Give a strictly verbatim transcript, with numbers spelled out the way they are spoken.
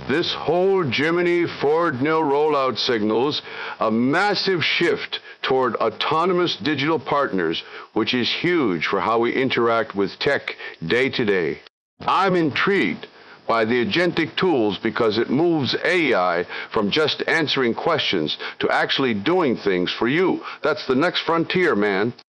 This whole Jiminy Ford Nil rollout signals a massive shift toward autonomous digital partners, which is huge for how we interact with tech day to day. I'm intrigued by the agentic tools because it moves A I from just answering questions to actually doing things for you. That's the next frontier, man.